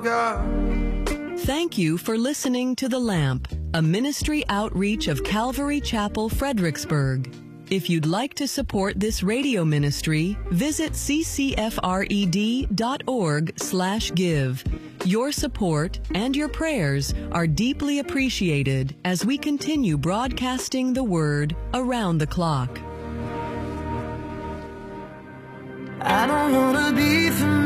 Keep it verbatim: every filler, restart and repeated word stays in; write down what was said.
God. Thank you for listening to The Lamp, a ministry outreach of Calvary Chapel, Fredericksburg. If you'd like to support this radio ministry, visit c c f r e d dot org slash give. Your support and your prayers are deeply appreciated as we continue broadcasting the Word around the clock. I don't want to be familiar.